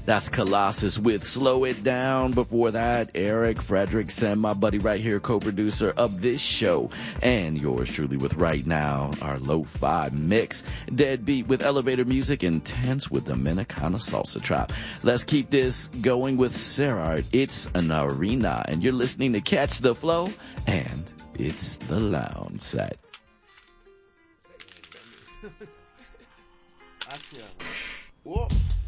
That's Colossus with Slow It Down. Before that, Eric Fredrickson, my buddy right here, co-producer of this show, and yours truly with Right Now, our lo-fi mix. Deadbeat with elevator music, intense with Dominicana salsa trap. Let's keep this going with Sarah. It's an arena, and you're listening to Catch the Flow, and it's the Lounge Set. Whoa.